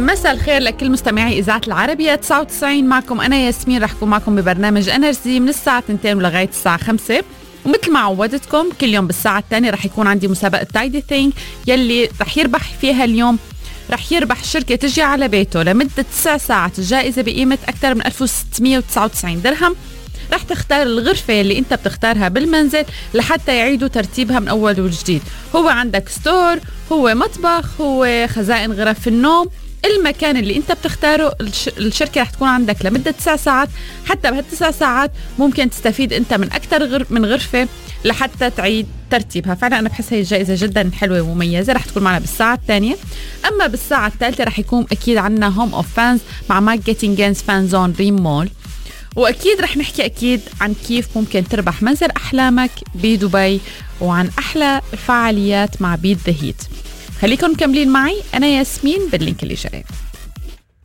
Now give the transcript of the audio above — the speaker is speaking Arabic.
مساء الخير لكل مستمعي إذاعة العربية 99. معكم أنا ياسمين، رح أكون معكم ببرنامج انرجي من الساعة 2 ولغاية الساعة 5. ومثل ما عودتكم كل يوم بالساعة الثانية رح يكون عندي مسابقة تايدي ثينج يلي رح يربح فيها اليوم. رح يربح شركة تجي على بيته لمدة 9 ساعات، الجائزة بقيمة أكثر من 1699 درهم. رح تختار الغرفة اللي انت بتختارها بالمنزل لحتى يعيدوا ترتيبها من أول وجديد. هو عندك ستور، هو مطبخ، هو خزائن غرف النوم، المكان اللي انت بتختاره. الشركة رح تكون عندك لمدة 9 ساعات، حتى بهال9 ساعات ممكن تستفيد انت من أكثر من غرفة لحتى تعيد ترتيبها. فعلا أنا بحس هي الجائزة جدا حلوة ومميزة. رح تكون معنا بالساعة الثانية. أما بالساعة الثالثة رح يكون أكيد عنا هوم أوف فانز مع ماك جيتينجنز فان زون ريم مول، وأكيد رح نحكي أكيد عن كيف ممكن تربح منزل أحلامك بدبي وعن أحلى الفعاليات مع بيت ذا هيت. خليكم مكملين معي، أنا ياسمين باللينك اللي جاي.